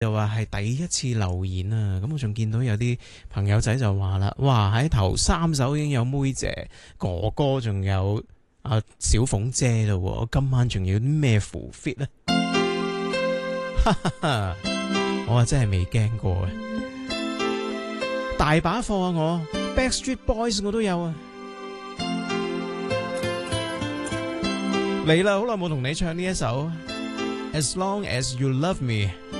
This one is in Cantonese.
就話係第一次留言啊，咁我仲見到有啲朋友仔就話啦，哇喺頭3首已經有妹姐哥哥，仲有小鳳姐啦，我今晚仲要啲咩符 fit 呢？哈哈哈，我真係未驚過啊，大把貨啊我 Backstreet Boys 我都有啊，嚟啦，好耐冇同你唱呢一首 As Long As You Love Me。